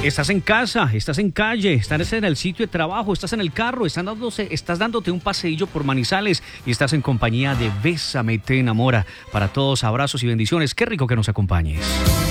Estás en casa, estás en calle, estás en el sitio de trabajo, estás en el carro, estás dándote un paseillo por Manizales y estás en compañía de Bésame Te Enamora. Para todos, abrazos y bendiciones. Qué rico que nos acompañes.